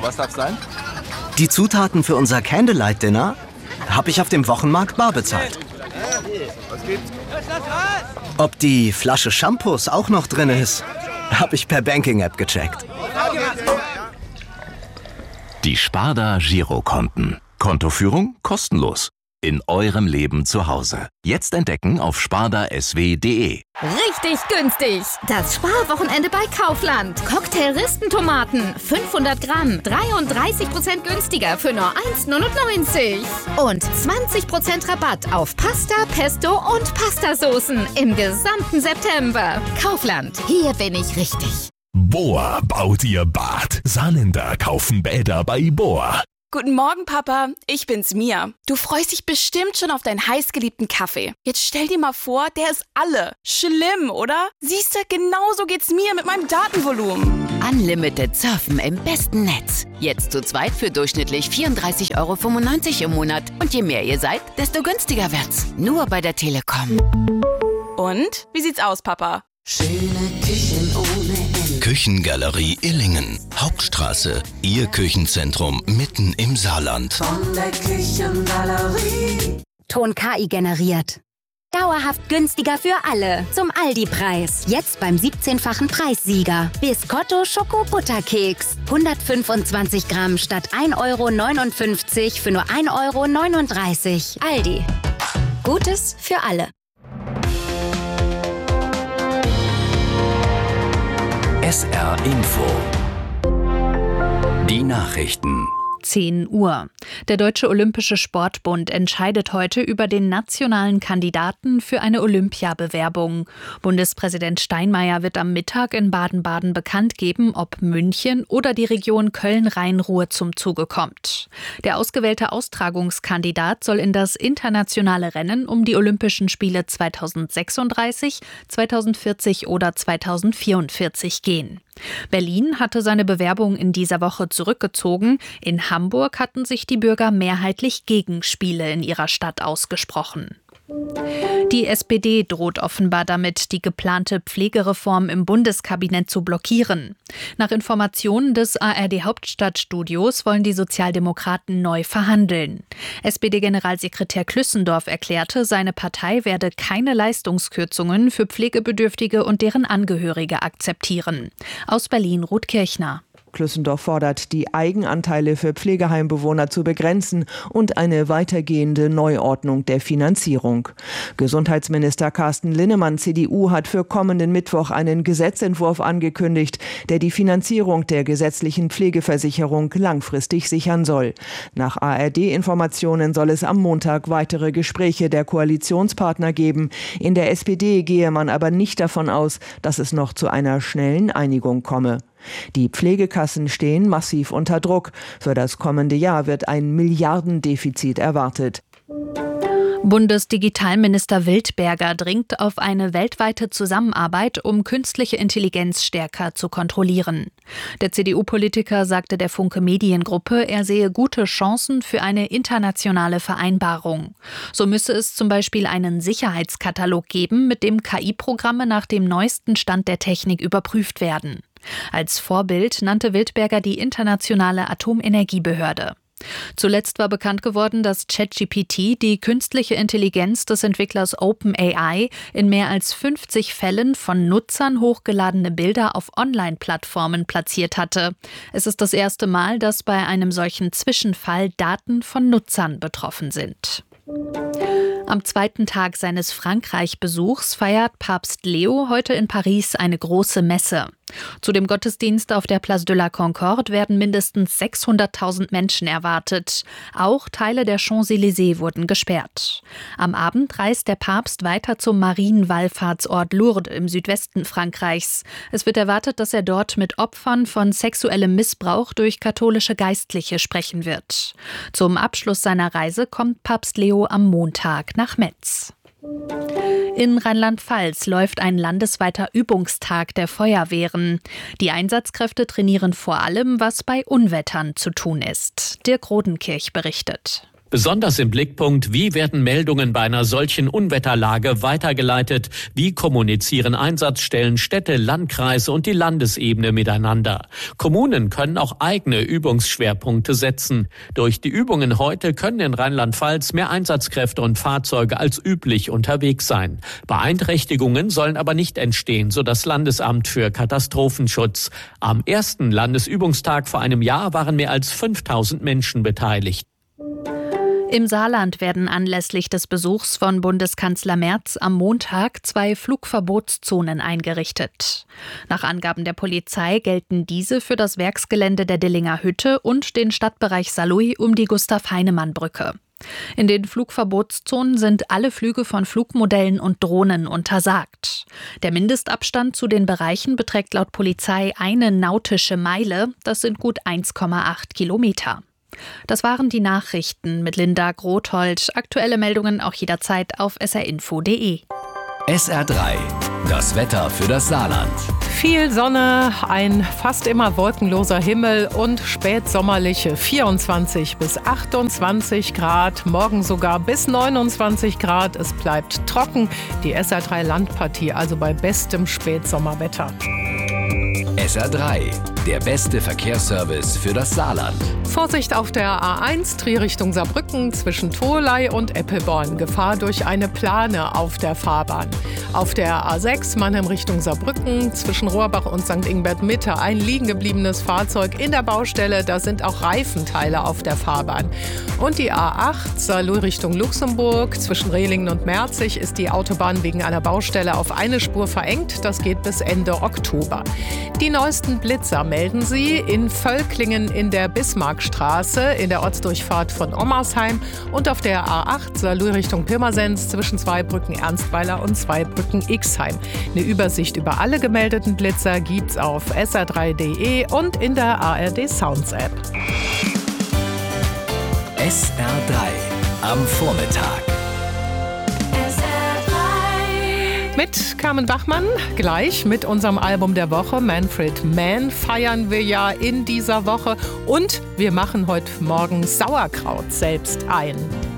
was darf sein? Die Zutaten für unser Candlelight-Dinner habe ich auf dem Wochenmarkt bar bezahlt. Was gibt's? Ob die Flasche Shampoos auch noch drin ist, habe ich per Banking-App gecheckt. Die Sparda Girokonten. Kontoführung kostenlos. In eurem Leben zu Hause. Jetzt entdecken auf spardasw.de. Richtig günstig. Das Sparwochenende bei Kaufland. Cocktail-Ristentomaten, 500 Gramm, 33% günstiger für nur 1,99. Und 20% Rabatt auf Pasta, Pesto und Pastasoßen im gesamten September. Kaufland, hier bin ich richtig. Bohr baut ihr Bad. Saarländer kaufen Bäder bei Bohr. Guten Morgen, Papa. Ich bin's, Mia. Du freust dich bestimmt schon auf deinen heißgeliebten Kaffee. Jetzt stell dir mal vor, der ist alle. Schlimm, oder? Siehste, genauso geht's mir mit meinem Datenvolumen. Unlimited Surfen im besten Netz. Jetzt zu zweit für durchschnittlich 34,95 € im Monat. Und je mehr ihr seid, desto günstiger wird's. Nur bei der Telekom. Und? Wie sieht's aus, Papa? Schöne Küchen ohne Ende. Küchengalerie Illingen. Hauptstraße. Ihr Küchenzentrum mitten im Saarland. Von der Küchengalerie. Ton KI generiert. Dauerhaft günstiger für alle. Zum Aldi-Preis. Jetzt beim 17-fachen Preissieger. Biscotto Schoko-Butterkeks. 125 Gramm statt 1,59 € für nur 1,39 €. Aldi. Gutes für alle. SR Info. Die Nachrichten. 10 Uhr. Der Deutsche Olympische Sportbund entscheidet heute über den nationalen Kandidaten für eine Olympiabewerbung. Bundespräsident Steinmeier wird am Mittag in Baden-Baden bekannt geben, ob München oder die Region Köln-Rhein-Ruhr zum Zuge kommt. Der ausgewählte Austragungskandidat soll in das internationale Rennen um die Olympischen Spiele 2036, 2040 oder 2044 gehen. Berlin hatte seine Bewerbung in dieser Woche zurückgezogen. In Hamburg hatten sich die Bürger mehrheitlich gegen Spiele in ihrer Stadt ausgesprochen. Die SPD droht offenbar damit, die geplante Pflegereform im Bundeskabinett zu blockieren. Nach Informationen des ARD-Hauptstadtstudios wollen die Sozialdemokraten neu verhandeln. SPD-Generalsekretär Klüssendorf erklärte, seine Partei werde keine Leistungskürzungen für Pflegebedürftige und deren Angehörige akzeptieren. Aus Berlin Ruth Kirchner. Klüssendorf fordert, die Eigenanteile für Pflegeheimbewohner zu begrenzen und eine weitergehende Neuordnung der Finanzierung. Gesundheitsminister Carsten Linnemann, CDU, hat für kommenden Mittwoch einen Gesetzentwurf angekündigt, der die Finanzierung der gesetzlichen Pflegeversicherung langfristig sichern soll. Nach ARD-Informationen soll es am Montag weitere Gespräche der Koalitionspartner geben. In der SPD gehe man aber nicht davon aus, dass es noch zu einer schnellen Einigung komme. Die Pflegekassen stehen massiv unter Druck. Für das kommende Jahr wird ein Milliardendefizit erwartet. Bundesdigitalminister Wildberger dringt auf eine weltweite Zusammenarbeit, um künstliche Intelligenz stärker zu kontrollieren. Der CDU-Politiker sagte der Funke Mediengruppe, er sehe gute Chancen für eine internationale Vereinbarung. So müsse es zum Beispiel einen Sicherheitskatalog geben, mit dem KI-Programme nach dem neuesten Stand der Technik überprüft werden. Als Vorbild nannte Wildberger die Internationale Atomenergiebehörde. Zuletzt war bekannt geworden, dass ChatGPT die künstliche Intelligenz des Entwicklers OpenAI in mehr als 50 Fällen von Nutzern hochgeladene Bilder auf Online-Plattformen platziert hatte. Es ist das erste Mal, dass bei einem solchen Zwischenfall Daten von Nutzern betroffen sind. Am zweiten Tag seines Frankreich-Besuchs feiert Papst Leo heute in Paris eine große Messe. Zu dem Gottesdienst auf der Place de la Concorde werden mindestens 600.000 Menschen erwartet. Auch Teile der Champs-Élysées wurden gesperrt. Am Abend reist der Papst weiter zum Marienwallfahrtsort Lourdes im Südwesten Frankreichs. Es wird erwartet, dass er dort mit Opfern von sexuellem Missbrauch durch katholische Geistliche sprechen wird. Zum Abschluss seiner Reise kommt Papst Leo am Montag nach Metz. In Rheinland-Pfalz läuft ein landesweiter Übungstag der Feuerwehren. Die Einsatzkräfte trainieren vor allem, was bei Unwettern zu tun ist. Dirk Rodenkirch berichtet. Besonders im Blickpunkt, wie werden Meldungen bei einer solchen Unwetterlage weitergeleitet? Wie kommunizieren Einsatzstellen, Städte, Landkreise und die Landesebene miteinander? Kommunen können auch eigene Übungsschwerpunkte setzen. Durch die Übungen heute können in Rheinland-Pfalz mehr Einsatzkräfte und Fahrzeuge als üblich unterwegs sein. Beeinträchtigungen sollen aber nicht entstehen, so das Landesamt für Katastrophenschutz. Am ersten Landesübungstag vor einem Jahr waren mehr als 5000 Menschen beteiligt. Im Saarland werden anlässlich des Besuchs von Bundeskanzler Merz am Montag 2 Flugverbotszonen eingerichtet. Nach Angaben der Polizei gelten diese für das Werksgelände der Dillinger Hütte und den Stadtbereich Saarlouis um die Gustav-Heinemann-Brücke. In den Flugverbotszonen sind alle Flüge von Flugmodellen und Drohnen untersagt. Der Mindestabstand zu den Bereichen beträgt laut Polizei 1 nautische Meile, das sind gut 1,8 Kilometer. Das waren die Nachrichten mit Linda Grothold. Aktuelle Meldungen auch jederzeit auf srinfo.de. SR3, das Wetter für das Saarland. Viel Sonne, ein fast immer wolkenloser Himmel und spätsommerliche 24 bis 28 Grad, morgen sogar bis 29 Grad. Es bleibt trocken, die SR3 Landpartie also bei bestem Spätsommerwetter. SR3, der beste Verkehrsservice für das Saarland. Vorsicht auf der A1 Trier Richtung Saarbrücken zwischen Tholey und Eppelborn. Gefahr durch eine Plane auf der Fahrbahn. Auf der A6 Mannheim Richtung Saarbrücken zwischen Rohrbach und St. Ingbert Mitte ein liegen gebliebenes Fahrzeug in der Baustelle. Da sind auch Reifenteile auf der Fahrbahn. Und die A8 Saarlouis Richtung Luxemburg zwischen Rehlingen und Merzig ist die Autobahn wegen einer Baustelle auf eine Spur verengt. Das geht bis Ende Oktober. Die neuesten Blitzer melden sie in Völklingen in der Bismarckstraße, in der Ortsdurchfahrt von Ommersheim und auf der A8 Saarlouis Richtung Pirmasens zwischen Zweibrücken Ernstweiler und Zweibrücken Ixheim. Eine Übersicht über alle gemeldeten Blitzer gibt's auf sr3.de und in der ARD Sounds App. SR3 am Vormittag. Mit Carmen Bachmann gleich mit unserem Album der Woche. Manfred Mann feiern wir ja in dieser Woche. Und wir machen heute Morgen Sauerkraut selbst ein.